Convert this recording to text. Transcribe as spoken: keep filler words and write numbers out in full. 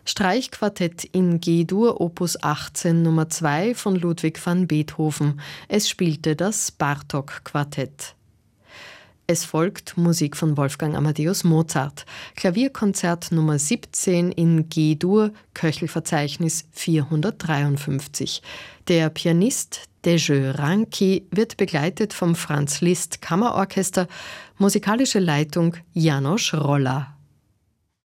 Streichquartett in G-Dur Opus achtzehn Nummer zwei von Ludwig van Beethoven. Es spielte das Bartók-Quartett. Es folgt Musik von Wolfgang Amadeus Mozart. Klavierkonzert Nummer siebzehn in G-Dur, Köchelverzeichnis vierhundertdreiundfünfzig. Der Pianist Dezső Ranki wird begleitet vom Franz Liszt Kammerorchester, musikalische Leitung János Rolla.